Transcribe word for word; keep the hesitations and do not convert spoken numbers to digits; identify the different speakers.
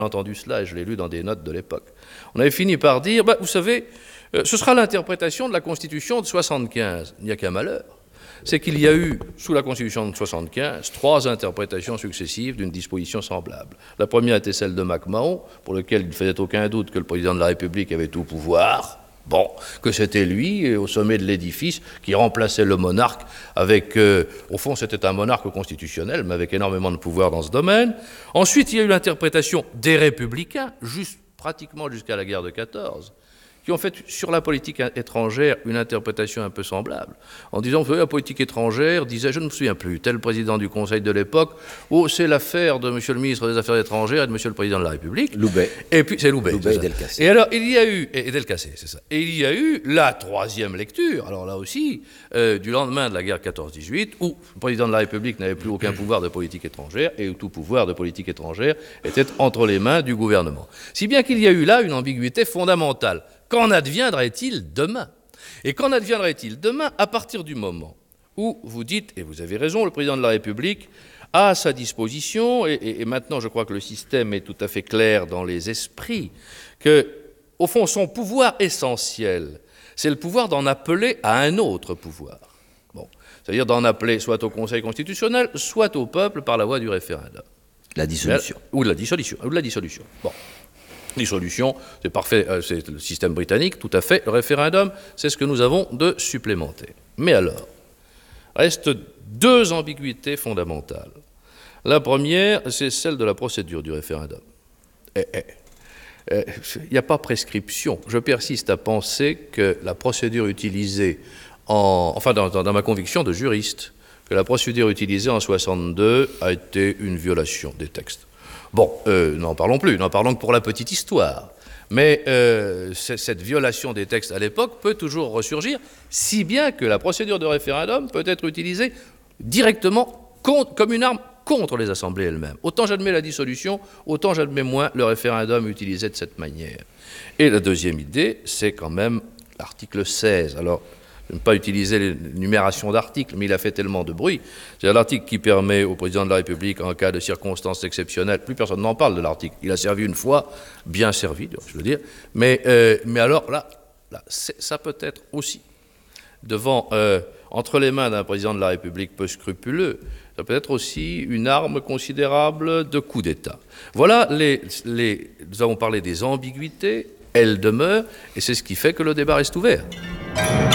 Speaker 1: entendu cela et je l'ai lu dans des notes de l'époque. On avait fini par dire, bah, vous savez, euh, ce sera l'interprétation de la Constitution de soixante-quinze. Il n'y a qu'un malheur. C'est qu'il y a eu, sous la Constitution de soixante-quinze, trois interprétations successives d'une disposition semblable. La première était celle de MacMahon, pour lequel il ne faisait aucun doute que le président de la République avait tout pouvoir. Bon, que c'était lui, au sommet de l'édifice, qui remplaçait le monarque avec... Euh, au fond, c'était un monarque constitutionnel, mais avec énormément de pouvoir dans ce domaine. Ensuite, il y a eu l'interprétation des républicains, juste, pratiquement jusqu'à la guerre de quatorze, qui ont fait sur la politique étrangère une interprétation un peu semblable, en disant que la politique étrangère disait, je ne me souviens plus, tel président du Conseil de l'époque, oh, c'est l'affaire de monsieur le ministre des Affaires étrangères et de monsieur le président de la République.
Speaker 2: Loubet.
Speaker 1: Et puis, c'est Loubet.
Speaker 2: Loubet
Speaker 1: c'est
Speaker 2: et Delcassé.
Speaker 1: Et alors, il y a eu, et Delcassé, c'est ça, et il y a eu la troisième lecture, alors là aussi, euh, du lendemain de la guerre quatorze dix-huit, où le président de la République n'avait plus aucun pouvoir de politique étrangère, et où tout pouvoir de politique étrangère était entre les mains du gouvernement. Si bien qu'il y a eu là une ambiguïté fondamentale. Qu'en adviendrait-il demain? Et qu'en adviendrait-il demain à partir du moment où vous dites, et vous avez raison, le président de la République a à sa disposition, et, et, et maintenant je crois que le système est tout à fait clair dans les esprits, que, au fond, son pouvoir essentiel, c'est le pouvoir d'en appeler à un autre pouvoir. Bon, c'est-à-dire d'en appeler soit au Conseil constitutionnel, soit au peuple par la voie du référendum.
Speaker 2: La dissolution.
Speaker 1: Mais, ou de la dissolution. Ou de la dissolution. Bon. Dissolution, c'est parfait, c'est le système britannique, tout à fait. Le référendum, c'est ce que nous avons de supplémentaire. Mais alors, restent deux ambiguïtés fondamentales. La première, c'est celle de la procédure du référendum. Il eh, eh, n'y a pas prescription. Je persiste à penser que la procédure utilisée, en, enfin dans, dans, dans ma conviction de juriste, que la procédure utilisée en soixante-deux a été une violation des textes. Bon, euh, n'en parlons plus, n'en parlons que pour la petite histoire. Mais euh, cette violation des textes à l'époque peut toujours ressurgir, si bien que la procédure de référendum peut être utilisée directement contre, comme une arme contre les assemblées elles-mêmes. Autant j'admets la dissolution, autant j'admets moins le référendum utilisé de cette manière. Et la deuxième idée, c'est quand même l'article seize. Alors, je n'aime pas utiliser les numérations d'articles, mais il a fait tellement de bruit. C'est l'article qui permet au président de la République, en cas de circonstances exceptionnelles, plus personne n'en parle de l'article, il a servi une fois, bien servi, je veux dire, mais, euh, mais alors là, là ça peut être aussi, devant, euh, entre les mains d'un président de la République peu scrupuleux, ça peut être aussi une arme considérable de coup d'État. Voilà, les, les, nous avons parlé des ambiguïtés, elles demeurent, et c'est ce qui fait que le débat reste ouvert.